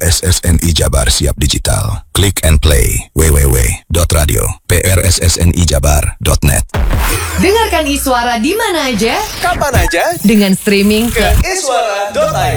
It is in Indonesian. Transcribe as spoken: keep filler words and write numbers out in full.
S S N I Jabar siap digital. Click and play. w w w dot radio p r s s n i jabar dot net. Dengarkan Iswara di mana aja, kapan aja, dengan streaming ke iswara dot i d.